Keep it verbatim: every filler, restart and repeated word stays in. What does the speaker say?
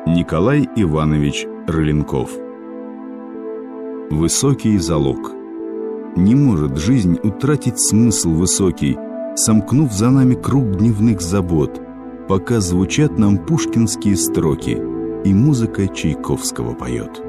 Николай Иванович Рыленков. Высокий залог. Не может жизнь утратить смысл высокий, сомкнув за нами круг дневных забот, пока звучат нам пушкинские строки и музыка Чайковского поет.